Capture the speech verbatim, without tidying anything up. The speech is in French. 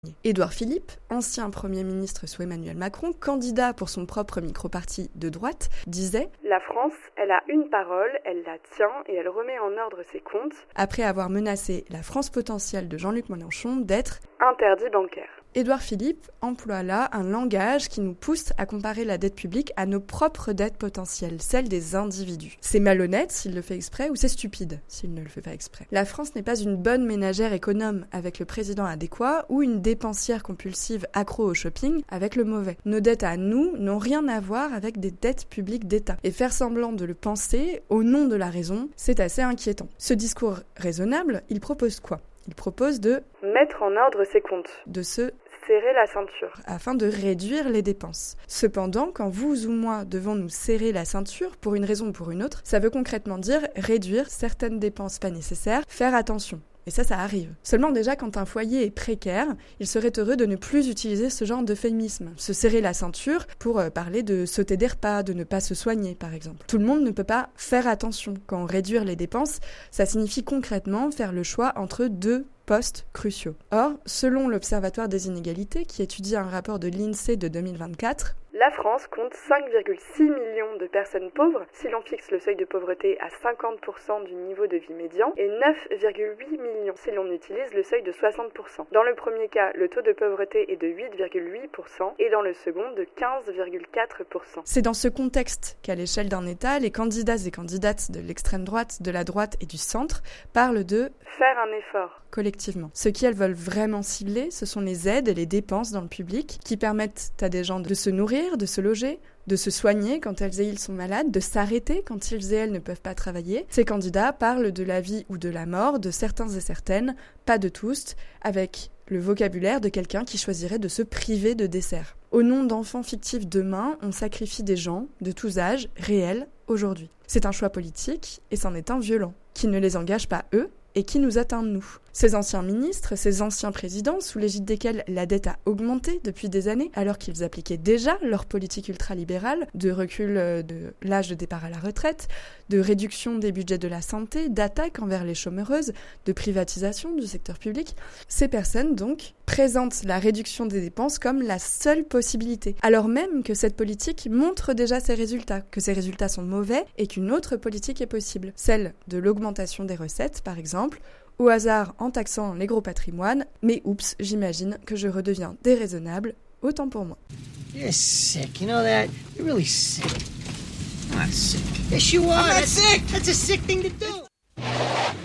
Édouard Philippe, ancien Premier ministre sous Emmanuel Macron, candidat pour son propre micro-parti de droite, disait « La France, elle a une parole, elle la tient et elle remet en ordre ses comptes » après avoir menacé la France potentielle de Jean-Luc Mélenchon d'être « interdit bancaire ». Édouard Philippe emploie là un langage qui nous pousse à comparer la dette publique à nos propres dettes potentielles, celles des individus. C'est malhonnête s'il le fait exprès ou c'est stupide s'il ne le fait pas exprès. La France n'est pas une bonne ménagère économe avec le président adéquat ou une dépensière compulsive accro au shopping avec le mauvais. Nos dettes à nous n'ont rien à voir avec des dettes publiques d'État. Et faire semblant de le penser au nom de la raison, c'est assez inquiétant. Ce discours raisonnable, il propose quoi ? Il propose de mettre en ordre ses comptes, de se serrer la ceinture, afin de réduire les dépenses. Cependant, quand vous ou moi devons nous serrer la ceinture, pour une raison ou pour une autre, ça veut concrètement dire réduire certaines dépenses pas nécessaires, faire attention. Et ça, ça arrive. Seulement déjà, quand un foyer est précaire, il serait heureux de ne plus utiliser ce genre d'euphémisme. Se serrer la ceinture pour euh, parler de sauter des repas, de ne pas se soigner, par exemple. Tout le monde ne peut pas faire attention. Quand réduire les dépenses, ça signifie concrètement faire le choix entre deux postes cruciaux. Or, selon l'Observatoire des inégalités, qui étudie un rapport de l'INSEE de deux mille vingt-quatre, la France compte cinq virgule six millions de personnes pauvres si l'on fixe le seuil de pauvreté à cinquante pour cent du niveau de vie médian et neuf virgule huit millions si l'on utilise le seuil de soixante pour cent. Dans le premier cas, le taux de pauvreté est de huit virgule huit pour cent et dans le second de quinze virgule quatre pour cent. C'est dans ce contexte qu'à l'échelle d'un État, les candidats et candidates de l'extrême droite, de la droite et du centre parlent de faire un effort collectivement. Ce qu'elles veulent vraiment cibler, ce sont les aides et les dépenses dans le public qui permettent à des gens de se nourrir, de se loger, de se soigner quand elles et ils sont malades, de s'arrêter quand ils et elles ne peuvent pas travailler. Ces candidats parlent de la vie ou de la mort, de certains et certaines, pas de tous, avec le vocabulaire de quelqu'un qui choisirait de se priver de dessert. Au nom d'enfants fictifs demain, on sacrifie des gens de tous âges, réels, aujourd'hui. C'est un choix politique et c'en est un violent, qui ne les engage pas eux, et qui nous atteint nous. Ces anciens ministres, ces anciens présidents, sous l'égide desquels la dette a augmenté depuis des années, alors qu'ils appliquaient déjà leur politique ultralibérale de recul de l'âge de départ à la retraite, de réduction des budgets de la santé, d'attaque envers les chômeuses, de privatisation du secteur public, ces personnes donc présentent la réduction des dépenses comme la seule possibilité, alors même que cette politique montre déjà ses résultats, que ces résultats sont mauvais et qu'une autre politique est possible, celle de l'augmentation des recettes par exemple, au hasard en taxant les gros patrimoines, mais oups, j'imagine que je redeviens déraisonnable, autant pour moi. You're sick, you know that? You're really sick. I'm not sick. Yes, you are. I'm not sick. That's a sick thing to do.